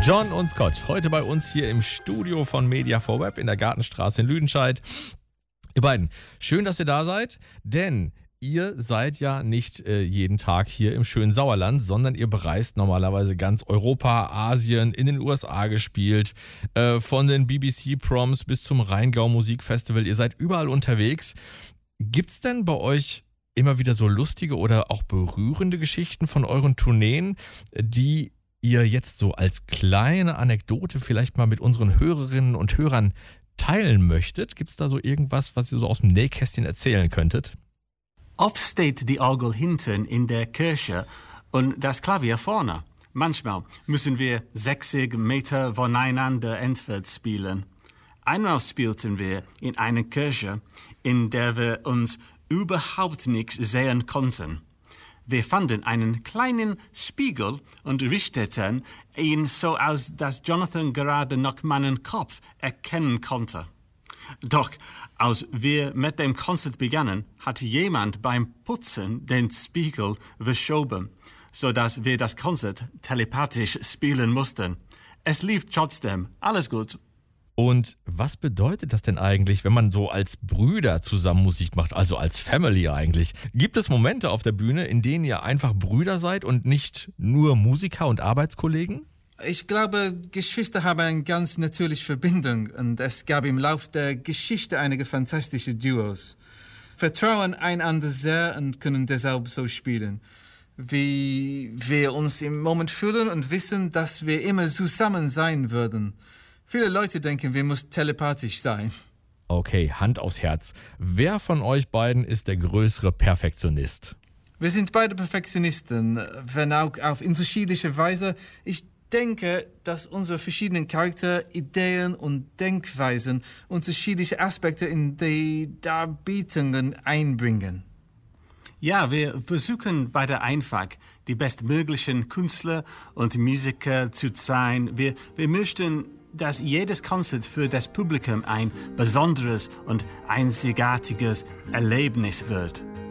John und Scott, heute bei uns hier im Studio von Media4Web in der Gartenstraße in Lüdenscheid. Ihr beiden, schön, dass ihr da seid, denn ihr seid ja nicht jeden Tag hier im schönen Sauerland, sondern ihr bereist normalerweise ganz Europa, Asien, in den USA gespielt, von den BBC-Proms bis zum Rheingau Musikfestival. Ihr seid überall unterwegs. Gibt's denn bei euch immer wieder so lustige oder auch berührende Geschichten von euren Tourneen, die ihr jetzt so als kleine Anekdote vielleicht mal mit unseren Hörerinnen und Hörern teilen möchtet? Gibt es da so irgendwas, was ihr so aus dem Nähkästchen erzählen könntet? Oft steht die Orgel hinten in der Kirche und das Klavier vorne. Manchmal müssen wir 60 Meter voneinander entfernt spielen. Einmal spielten wir in einer Kirche, in der wir uns überhaupt nicht sehen konnten. Wir fanden einen kleinen Spiegel und richteten ihn so aus, dass Jonathan gerade noch meinen Kopf erkennen konnte. Doch als wir mit dem Konzert begannen, hat jemand beim Putzen den Spiegel verschoben, sodass wir das Konzert telepathisch spielen mussten. Es lief trotzdem, alles gut. Und was bedeutet das denn eigentlich, wenn man so als Brüder zusammen Musik macht, also als Family eigentlich? Gibt es Momente auf der Bühne, in denen ihr einfach Brüder seid und nicht nur Musiker und Arbeitskollegen? Ich glaube, Geschwister haben eine ganz natürliche Verbindung und es gab im Lauf der Geschichte einige fantastische Duos. Vertrauen einander sehr und können deshalb so spielen, wie wir uns im Moment fühlen und wissen, dass wir immer zusammen sein würden. Viele Leute denken, wir müssen telepathisch sein. Okay, Hand aufs Herz. Wer von euch beiden ist der größere Perfektionist? Wir sind beide Perfektionisten, wenn auch auf unterschiedliche Weise. Ich denke, dass unsere verschiedenen Charakter, Ideen und Denkweisen unterschiedliche Aspekte in die Darbietungen einbringen. Ja, wir versuchen beide einfach, die bestmöglichen Künstler und Musiker zu sein. Wir möchten, dass jedes Konzert für das Publikum ein besonderes und einzigartiges Erlebnis wird.